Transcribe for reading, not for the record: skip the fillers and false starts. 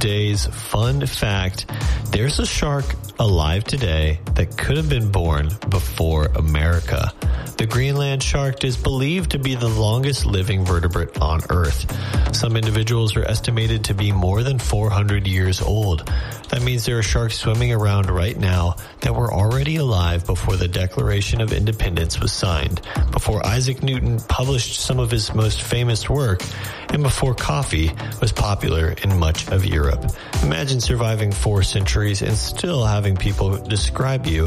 today's fun fact. There's a shark alive today that could have been born before America. The Greenland shark is believed to be the longest living vertebrate on Earth. Some individuals are estimated to be more than 400 years old. That means there are sharks swimming around right now that were already alive before the Declaration of Independence was signed, before Isaac Newton published some of his most famous work, and before coffee was popular in much of Europe. Imagine surviving 4 centuries and still having people describe you